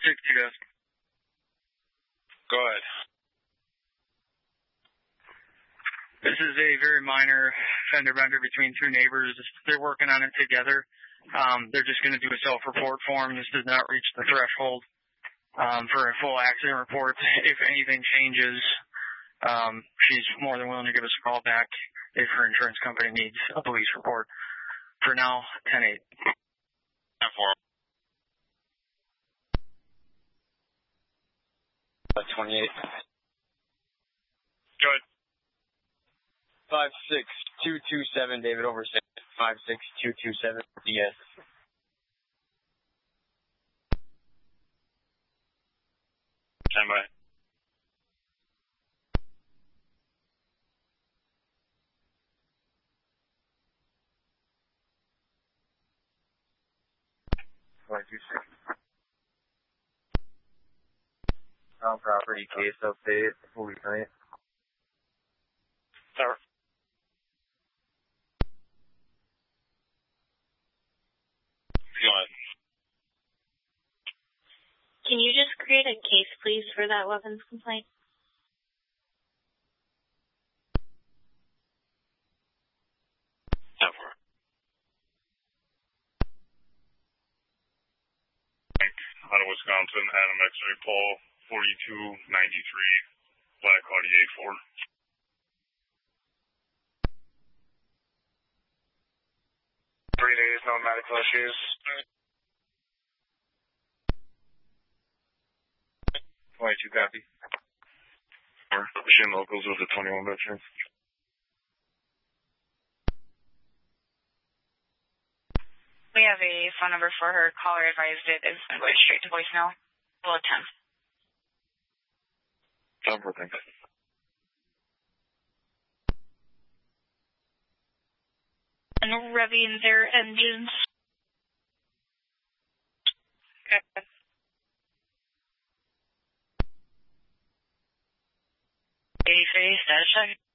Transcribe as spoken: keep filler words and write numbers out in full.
sixty does. Go ahead. This is a very minor fender bender between two neighbors. They're working on it together. Um, they're just going to do a self-report form. This does not reach the threshold um, for a full accident report. If anything changes, um, she's more than willing to give us a call back if her insurance company needs a police report. For now, ten eight. ten four. twenty-eight. Good. five six two two seven, David over six. five six two two seven, D S. Stand by. one two six. On property case update. Holy night. Sir. Go ahead. Can you just create a case, please, for that weapons complaint? ten four. Out of Wisconsin, Adam X-ray Paul, forty-two ninety-three, Black Audi A four. Three days, no medical issues. twenty-two copy. Machine locals with the twenty-one veterans. We have a phone number for her. Caller advised it is going to go straight to voicemail. We'll attempt. ten four, thanks. And revving their engines. Okay. eighty-three, status check.